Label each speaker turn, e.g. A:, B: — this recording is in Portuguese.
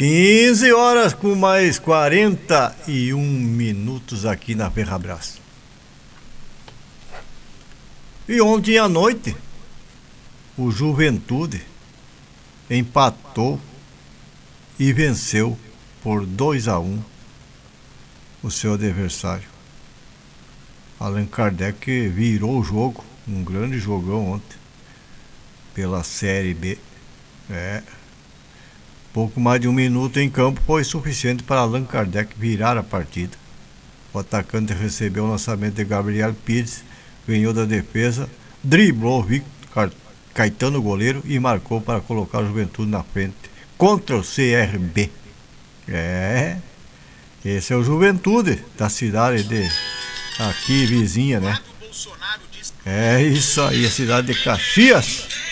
A: 15 horas com mais 41 minutos aqui na Ferrabras. E ontem à noite, o Juventude empatou e venceu por 2-1 o seu adversário. Allan Kardec virou o jogo, um grande jogão ontem, pela Série B. Pouco mais de um minuto em campo foi suficiente para Allan Kardec virar a partida. O atacante recebeu o lançamento de Gabriel Pires, ganhou da defesa, driblou Victor Caetano, goleiro, e marcou para colocar a Juventude na frente contra o CRB. Esse é o Juventude da cidade de aqui vizinha, né? É isso aí, a cidade de Caxias.